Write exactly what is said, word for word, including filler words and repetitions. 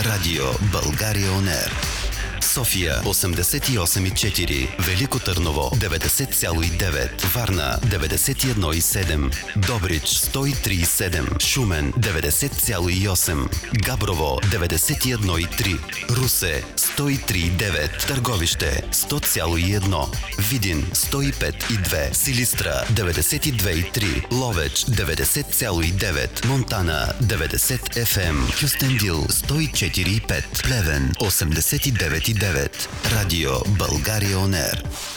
Радио България Он Ер. София осемдесет и осем и четири, Велико Търново деветдесет цяло и девет, Варна деветдесет и едно и седем, Добрич сто и три и седем, Шумен деветдесет цяло и осем, Габрово деветдесет и едно и три, Русе сто и три и девет, Търговище сто цяло и едно, Видин сто и пет и две, Силистра деветдесет и две и три, Ловеч деветдесет цяло и девет, Монтана деветдесет еф ем, Кюстендил сто и четири и пет, Плевен осемдесет и девет и девет. Радио България Он Ер.